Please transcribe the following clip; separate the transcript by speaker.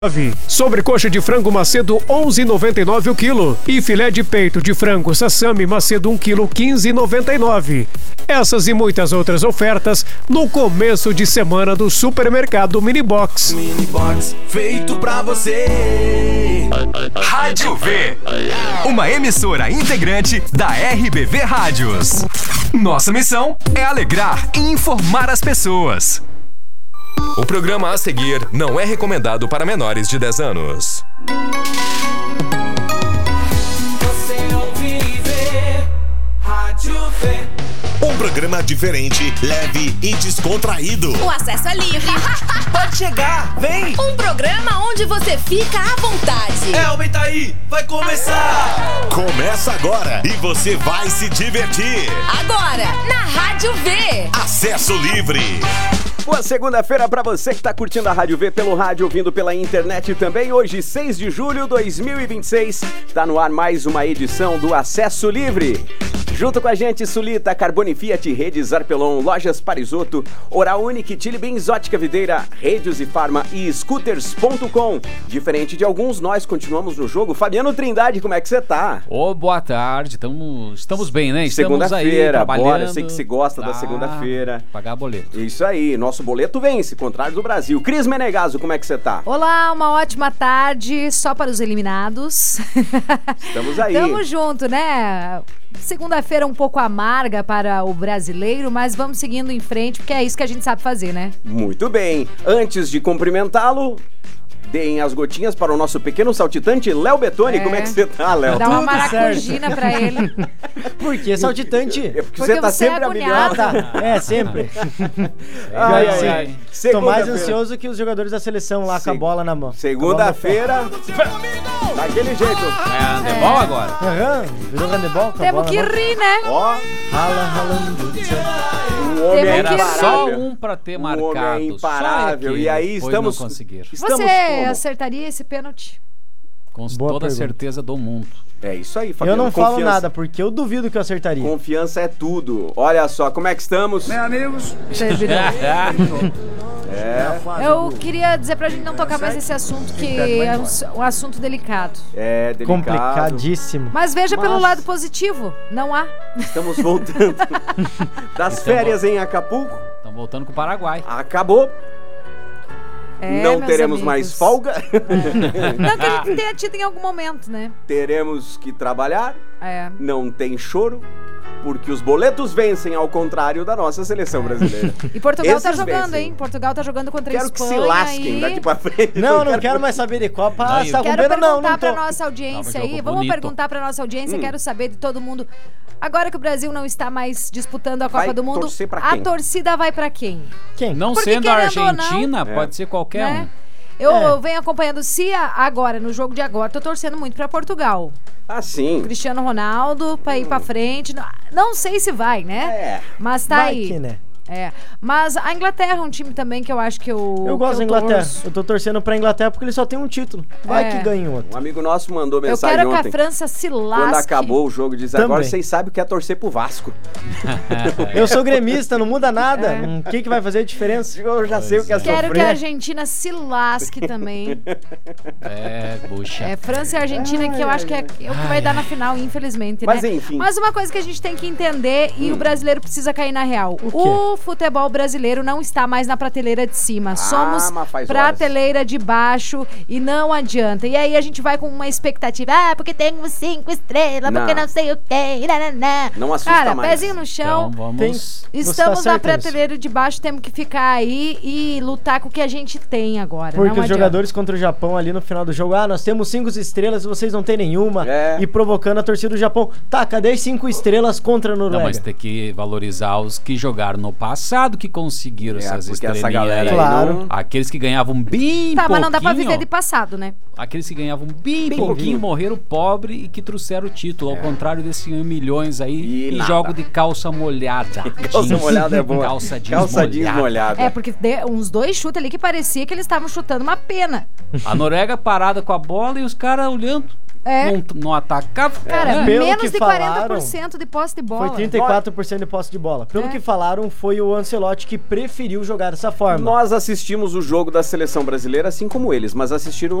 Speaker 1: Sobrecoxa de frango Macedo 11,99 o quilo e filé de peito de frango Sassami Macedo 1 quilo 15,99. Essas e muitas outras ofertas no começo de semana do Supermercado Minibox.
Speaker 2: Minibox feito pra você.
Speaker 3: Rádio V, uma emissora integrante da RBV Rádios. Nossa missão é alegrar e informar as pessoas. O programa a seguir não é recomendado para menores de 10 anos.
Speaker 2: Você ouve e vê Rádio V.
Speaker 4: Um programa diferente, leve e descontraído.
Speaker 5: O acesso é livre.
Speaker 2: Pode chegar, vem!
Speaker 5: Um programa onde você fica à vontade.
Speaker 2: Aumenta aí, vai começar!
Speaker 4: Começa agora e você vai se divertir.
Speaker 5: Agora, na Rádio V.
Speaker 4: Acesso livre.
Speaker 6: Boa segunda-feira pra você que tá curtindo a Rádio V pelo rádio, ouvindo pela internet também. Hoje, 6 de julho de 2026, tá no ar mais uma edição do Acesso Livre. Junto com a gente, Sulita, Carbone Fiat, Redes Arpelon, Lojas Parisotto, Oral Unique, Chili Beans, Ótica Videira, Redes e Farma e Scooters.com. Diferente de alguns, nós continuamos no jogo. Fabiano Trindade, como é que você tá?
Speaker 7: Boa tarde, estamos bem, né? Estamos aí
Speaker 6: segunda-feira,
Speaker 7: trabalhando.
Speaker 6: bora, sei que você gosta da segunda-feira.
Speaker 7: Pagar boleto.
Speaker 6: Isso aí, nosso boleto vence, contrário do Brasil. Cris Menegaso, como é que você tá?
Speaker 8: Olá, uma ótima tarde, só para os eliminados.
Speaker 6: Estamos aí.
Speaker 8: Tamo junto, né? Segunda-feira um pouco amarga para o brasileiro, mas vamos seguindo em frente, porque é isso que a gente sabe fazer, né?
Speaker 6: Muito bem. Antes de cumprimentá-lo, deem as gotinhas para o nosso pequeno saltitante, Léo Betoni. Como é que você tá, Léo?
Speaker 8: Dá uma maracujina pra ele.
Speaker 9: Por que saltitante?
Speaker 6: É porque você tá sempre a milhão.
Speaker 9: É, sempre.
Speaker 6: Ai.
Speaker 9: Tô mais ansioso que os jogadores da seleção lá com a bola na mão.
Speaker 6: Segunda-feira, daquele jeito.
Speaker 7: É handebol agora?
Speaker 9: Aham, virou handebol.
Speaker 8: Temos que rir, né?
Speaker 6: Ó,
Speaker 9: ralando.
Speaker 6: um homem
Speaker 8: Temos
Speaker 7: Era
Speaker 8: que
Speaker 6: imparável.
Speaker 7: só um pra ter
Speaker 6: Um
Speaker 7: marcado.
Speaker 6: homem imparável.
Speaker 7: Só é que
Speaker 6: E aí
Speaker 7: depois
Speaker 6: estamos...
Speaker 7: não conseguiram.
Speaker 6: Estamos
Speaker 8: Você
Speaker 6: como?
Speaker 8: acertaria esse pênalti?
Speaker 7: Com
Speaker 9: Boa
Speaker 7: toda a
Speaker 9: pergunta.
Speaker 7: certeza do mundo.
Speaker 6: É isso aí,
Speaker 9: Eu
Speaker 6: Fabiano.
Speaker 9: não falo
Speaker 6: Confiança.
Speaker 9: nada, porque eu duvido que eu acertaria.
Speaker 6: Confiança é tudo. Olha só, como é que estamos?
Speaker 8: Eu queria dizer pra gente não tocar mais nesse assunto, que é um assunto delicado.
Speaker 6: É delicado.
Speaker 9: Complicadíssimo.
Speaker 8: Mas veja pelo lado positivo, não há.
Speaker 6: Estamos voltando das férias em Acapulco.
Speaker 7: Estão voltando com o Paraguai.
Speaker 6: Acabou. Não
Speaker 8: meus
Speaker 6: teremos
Speaker 8: amigos.
Speaker 6: mais folga.
Speaker 8: Não que a gente tenha tido em algum momento, né?
Speaker 6: Teremos que trabalhar.
Speaker 8: É.
Speaker 6: Não tem choro. Porque os boletos vencem, ao contrário da nossa seleção brasileira.
Speaker 8: E Portugal tá
Speaker 6: Esses
Speaker 8: jogando,
Speaker 6: vencem.
Speaker 8: hein? Portugal tá jogando contra a
Speaker 6: Quero que
Speaker 8: Espanha.
Speaker 6: se lasquem
Speaker 8: e...
Speaker 6: daqui pra frente.
Speaker 9: Não quero mais saber de Copa.
Speaker 7: Não,
Speaker 9: Você tá com
Speaker 8: Quero
Speaker 9: pena?
Speaker 8: perguntar
Speaker 9: Não
Speaker 8: pra
Speaker 9: tô.
Speaker 8: nossa audiência
Speaker 7: Tava
Speaker 8: aí.
Speaker 7: jogo
Speaker 8: Vamos
Speaker 7: bonito.
Speaker 8: perguntar pra nossa audiência. Quero saber de todo mundo. Agora que o Brasil não está mais disputando a
Speaker 6: Vai
Speaker 8: Copa do Mundo,
Speaker 6: torcer pra
Speaker 8: a
Speaker 6: quem?
Speaker 8: torcida vai pra quem?
Speaker 9: Quem?
Speaker 7: Não
Speaker 8: Porque
Speaker 7: sendo a
Speaker 8: querendo ou não,
Speaker 7: Argentina, pode ser qualquer
Speaker 8: Né?
Speaker 7: um.
Speaker 8: Eu venho acompanhando, agora, no jogo de agora, tô torcendo muito pra Portugal.
Speaker 6: Ah, sim.
Speaker 8: Cristiano Ronaldo, pra ir pra frente. Não sei se vai, né?
Speaker 6: É.
Speaker 8: Mas tá
Speaker 9: Vai
Speaker 8: aí.
Speaker 9: que, né?
Speaker 8: É. Mas a Inglaterra é um time também que eu acho que
Speaker 9: Eu gosto da Inglaterra.
Speaker 8: torço.
Speaker 9: Eu tô torcendo pra Inglaterra porque ele só tem um título. Vai
Speaker 8: É.
Speaker 9: que ganha um outro.
Speaker 6: Um amigo nosso mandou
Speaker 8: Eu
Speaker 6: mensagem
Speaker 8: quero que
Speaker 6: ontem.
Speaker 8: a França se lasque.
Speaker 6: Quando acabou o jogo, diz:
Speaker 9: Também.
Speaker 6: agora vocês sabem o que é torcer pro Vasco.
Speaker 9: Eu sou gremista, não muda nada. O que vai fazer a diferença?
Speaker 6: Eu já sei o que é
Speaker 8: Quero
Speaker 6: sofrer.
Speaker 8: que a Argentina se lasque também.
Speaker 7: Bucha.
Speaker 8: É França e Argentina que eu acho que é o que vai dar na final, infelizmente,
Speaker 6: Mas
Speaker 8: né?
Speaker 6: enfim.
Speaker 8: Mas uma coisa que a gente tem que entender e o brasileiro precisa cair na real. O futebol brasileiro não está mais na prateleira de cima. Somos
Speaker 6: mas faz
Speaker 8: prateleira de baixo e não adianta. E aí a gente vai com uma expectativa. Porque temos 5 estrelas, porque não sei o quê.
Speaker 6: Não assusta
Speaker 8: Cara,
Speaker 6: mais.
Speaker 8: pezinho no chão.
Speaker 7: Então vamos...
Speaker 9: Você
Speaker 8: Estamos
Speaker 9: tá
Speaker 8: na
Speaker 9: certo nisso.
Speaker 8: prateleira de baixo, temos que ficar aí e lutar com o que a gente tem agora.
Speaker 9: Porque
Speaker 8: não
Speaker 9: os
Speaker 8: adianta.
Speaker 9: jogadores contra o Japão ali no final do jogo, nós temos 5 estrelas e vocês não têm nenhuma.
Speaker 6: É.
Speaker 9: E provocando a torcida do Japão. Tá, cadê as 5 estrelas contra a
Speaker 7: Não,
Speaker 9: Noruega?
Speaker 7: mas tem que valorizar os que jogaram no passado, que conseguiram essas
Speaker 6: porque essa
Speaker 7: estrelinhas
Speaker 6: galera
Speaker 7: aí.
Speaker 6: aí
Speaker 9: Claro.
Speaker 6: não...
Speaker 7: Aqueles que ganhavam bem
Speaker 8: Tá,
Speaker 7: pouquinho.
Speaker 8: mas não dá pra viver de passado, né?
Speaker 7: Aqueles que ganhavam bem
Speaker 6: pouquinho.
Speaker 7: pouquinho morreram pobre e que trouxeram o título. Ao contrário desses milhões aí
Speaker 6: E
Speaker 7: e
Speaker 6: nada.
Speaker 7: jogo de calça molhada.
Speaker 6: Calça
Speaker 7: Jeans.
Speaker 6: molhada é boa.
Speaker 7: Calça jeans
Speaker 6: Calça jeans
Speaker 7: molhada.
Speaker 6: molhada.
Speaker 8: É, porque uns 2 chutes ali que parecia que eles estavam chutando uma pena.
Speaker 7: A Noruega parada com a bola e os caras olhando. não atacava.
Speaker 8: Cara,
Speaker 9: Pelo
Speaker 8: menos
Speaker 9: que
Speaker 8: de
Speaker 9: falaram,
Speaker 8: 40% de posse de bola.
Speaker 9: Foi 34% de posse de bola. Pelo que falaram, foi o Ancelotti que preferiu jogar dessa forma.
Speaker 6: Nós assistimos o jogo da seleção brasileira, assim como eles, mas assistiram